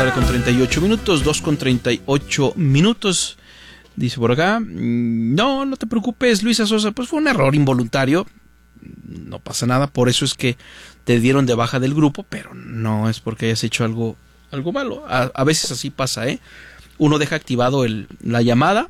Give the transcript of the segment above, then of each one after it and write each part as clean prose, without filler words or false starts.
tarde con 38 minutos, 2 con 38 minutos. Dice por acá, no te preocupes, Luisa Sosa, pues fue un error involuntario, no pasa nada, por eso es que te dieron de baja del grupo, pero no es porque hayas hecho algo malo. A veces así pasa, uno deja activado la llamada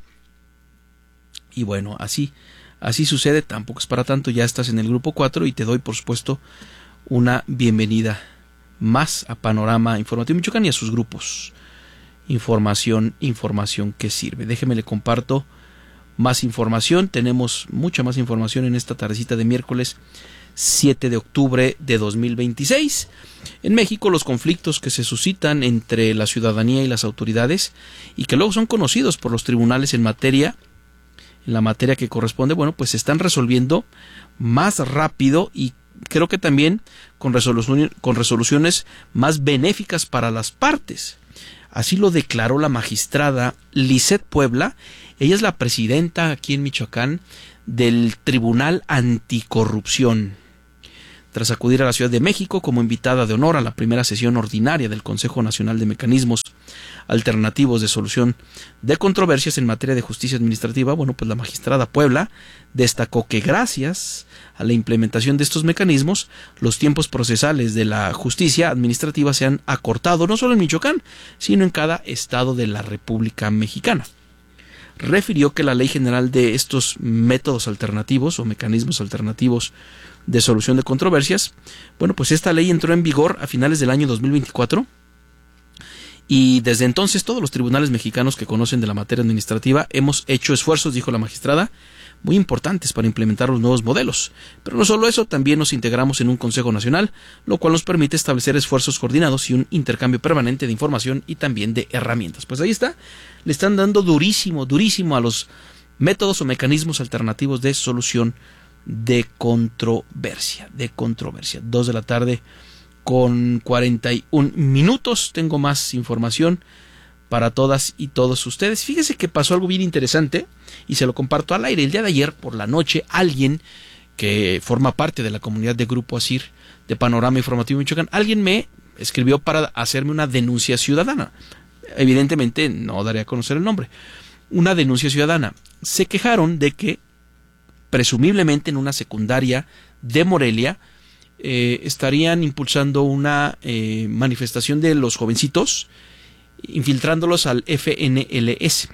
y bueno, así sucede, tampoco es para tanto, ya estás en el grupo 4 y te doy por supuesto una bienvenida más a Panorama Informativo Michoacán y a sus grupos. Información que sirve. Déjeme le comparto más información. Tenemos mucha más información en esta tardecita de miércoles 7 de octubre de 2026. En México, los conflictos que se suscitan entre la ciudadanía y las autoridades y que luego son conocidos por los tribunales en la materia que corresponde, bueno, pues se están resolviendo más rápido y creo que también con resoluciones más benéficas para las partes. Así lo declaró la magistrada Lisette Puebla. Ella es la presidenta aquí en Michoacán del Tribunal Anticorrupción. Tras acudir a la Ciudad de México como invitada de honor a la primera sesión ordinaria del Consejo Nacional de Mecanismos Alternativos de Solución de Controversias en materia de justicia administrativa, bueno, pues la magistrada Puebla destacó que gracias a la implementación de estos mecanismos, los tiempos procesales de la justicia administrativa se han acortado no solo en Michoacán, sino en cada estado de la República Mexicana. Refirió que la Ley General de estos métodos alternativos o mecanismos alternativos de solución de controversias, bueno, pues esta ley entró en vigor a finales del año 2024 y desde entonces todos los tribunales mexicanos que conocen de la materia administrativa hemos hecho esfuerzos, dijo la magistrada, muy importantes para implementar los nuevos modelos. Pero no solo eso, también nos integramos en un Consejo Nacional, lo cual nos permite establecer esfuerzos coordinados y un intercambio permanente de información y también de herramientas. Pues ahí está, le están dando durísimo a los métodos o mecanismos alternativos de solución de controversia. 2 de la tarde con 41 minutos. Tengo más información para todas y todos ustedes. Fíjese que pasó algo bien interesante y se lo comparto al aire. El día de ayer por la noche, alguien que forma parte de la comunidad de Grupo ASIR de Panorama Informativo Michoacán, alguien me escribió para hacerme una denuncia ciudadana. Evidentemente no daré a conocer el nombre. Una denuncia ciudadana. Se quejaron de que presumiblemente en una secundaria de Morelia estarían impulsando una manifestación de los jovencitos, infiltrándolos al FNLS,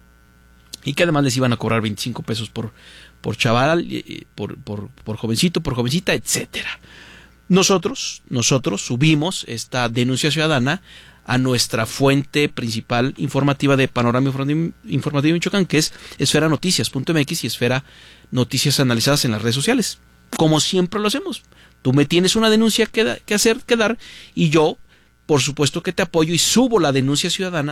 y que además les iban a cobrar 25 pesos por chaval, por jovencito, por jovencita, etcétera. Nosotros subimos esta denuncia ciudadana a nuestra fuente principal informativa de Panorama Informativo Michoacán, que es esferanoticias.mx y Esfera Noticias analizadas en las redes sociales. Como siempre lo hacemos. Tú me tienes una denuncia que dar y yo, por supuesto que te apoyo y subo la denuncia ciudadana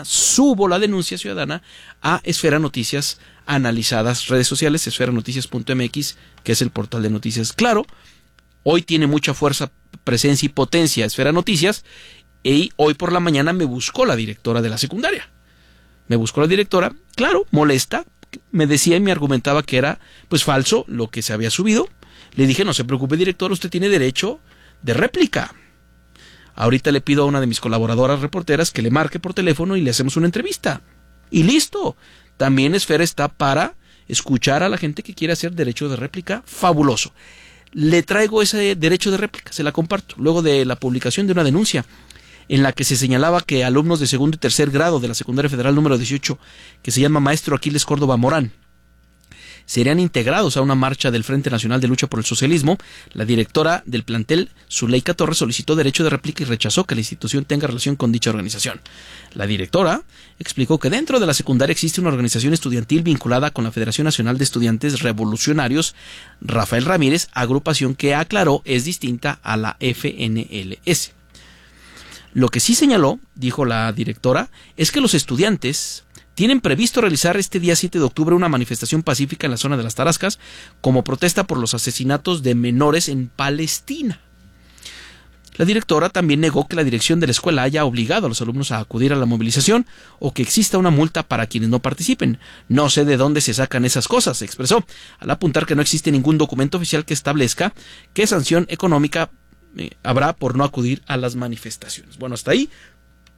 a Esfera Noticias analizadas, redes sociales, esferanoticias.mx, que es el portal de noticias. Claro, hoy tiene mucha fuerza, presencia y potencia Esfera Noticias, y hoy por la mañana me buscó la directora de la secundaria. Claro, molesta, me decía y me argumentaba que era pues falso lo que se había subido. Le dije, no se preocupe, directora, usted tiene derecho de réplica. Ahorita le pido a una de mis colaboradoras reporteras que le marque por teléfono y le hacemos una entrevista. Y listo. También Esfera está para escuchar a la gente que quiere hacer derecho de réplica. Fabuloso. Le traigo ese derecho de réplica, se la comparto, luego de la publicación de una denuncia en la que se señalaba que alumnos de segundo y tercer grado de la Secundaria Federal número 18, que se llama Maestro Aquiles Córdoba Morán, serían integrados a una marcha del Frente Nacional de Lucha por el Socialismo. La directora del plantel, Zuleika Torres, solicitó derecho de réplica y rechazó que la institución tenga relación con dicha organización. La directora explicó que dentro de la secundaria existe una organización estudiantil vinculada con la Federación Nacional de Estudiantes Revolucionarios Rafael Ramírez, agrupación que aclaró es distinta a la FNLS. Lo que sí señaló, dijo la directora, es que los estudiantes tienen previsto realizar este día 7 de octubre una manifestación pacífica en la zona de las Tarascas como protesta por los asesinatos de menores en Palestina. La directora también negó que la dirección de la escuela haya obligado a los alumnos a acudir a la movilización o que exista una multa para quienes no participen. No sé de dónde se sacan esas cosas, se expresó, al apuntar que no existe ningún documento oficial que establezca qué sanción económica habrá por no acudir a las manifestaciones. Bueno, hasta ahí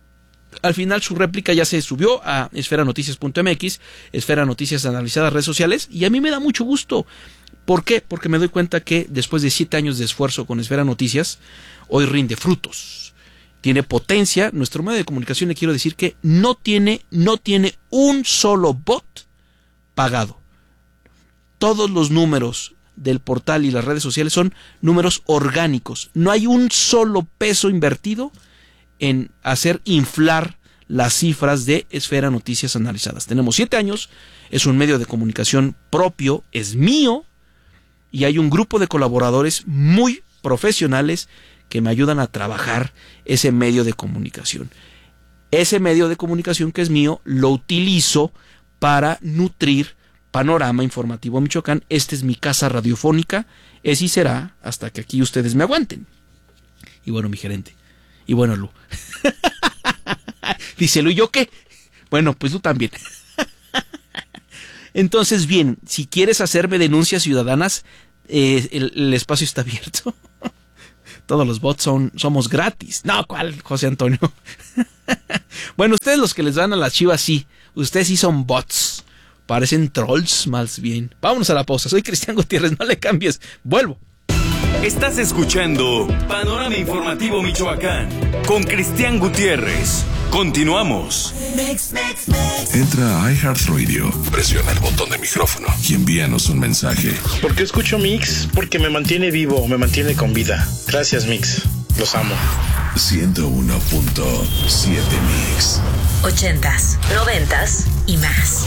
al final su réplica ya se subió a esferanoticias.mx, Esfera Noticias Analizadas, redes sociales, y a mí me da mucho gusto. ¿Por qué? Porque me doy cuenta que después de 7 años de esfuerzo con Esfera Noticias, hoy rinde frutos. Tiene potencia. Nuestro medio de comunicación, le quiero decir que no tiene un solo bot pagado. Todos los números del portal y las redes sociales son números orgánicos. No hay un solo peso invertido en hacer inflar las cifras de Esfera Noticias Analizadas. Tenemos 7 años, es un medio de comunicación propio, es mío, y hay un grupo de colaboradores muy profesionales que me ayudan a trabajar ese medio de comunicación. Ese medio de comunicación que es mío lo utilizo para nutrir Panorama Informativo Michoacán. Esta es mi casa radiofónica, es y será hasta que aquí ustedes me aguanten. Y bueno, mi gerente. Y bueno, Lu. Dice Lu, ¿y yo qué? Bueno, pues tú también. Entonces, bien, si quieres hacerme denuncias ciudadanas, el espacio está abierto. Todos los bots somos gratis. No, ¿cuál, José Antonio? Bueno, ustedes los que les van a las Chivas, sí. Ustedes sí son bots. Parecen trolls, más bien. Vámonos a la pausa. Soy Cristian Gutiérrez, no le cambies. Vuelvo. Estás escuchando Panorama Informativo Michoacán con Cristian Gutiérrez. Continuamos. Entra a iHeartRadio, presiona el botón de micrófono y envíanos un mensaje. ¿Por qué escucho Mix? Porque me mantiene vivo, me mantiene con vida. Gracias, Mix. Los amo. 101.7 Mix. 80s, 90s y más.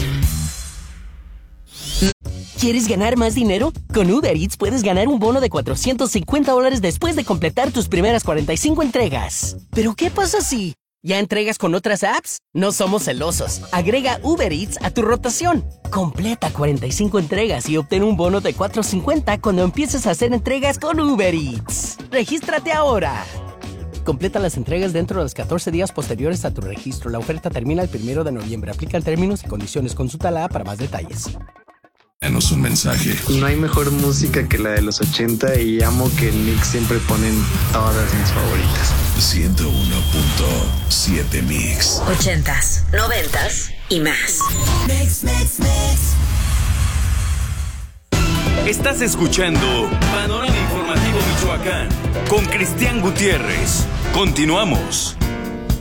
¿Quieres ganar más dinero? Con Uber Eats puedes ganar un bono de $450 después de completar tus primeras 45 entregas. ¿Pero qué pasa si ya entregas con otras apps? No somos celosos. Agrega Uber Eats a tu rotación. Completa 45 entregas y obtén un bono de $450 cuando empieces a hacer entregas con Uber Eats. ¡Regístrate ahora! Completa las entregas dentro de los 14 días posteriores a tu registro. La oferta termina el 1 de noviembre. Aplican términos y condiciones. Consulta la app para más detalles. Danos un mensaje. No hay mejor música que la de los 80 y amo que en Mix siempre ponen todas mis favoritas. 101.7 Mix. 80s, 90s y más. Mix. Estás escuchando Panorama Informativo Michoacán con Cristian Gutiérrez. Continuamos.